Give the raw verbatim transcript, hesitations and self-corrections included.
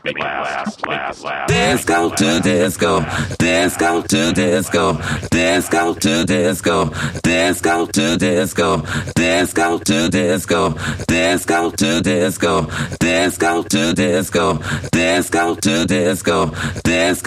make it last, last, last. Disco to disco, disco to disco, disco to disco, disco to disco, disco to disco, disco to disco, disco to disco, disco to disco, disco.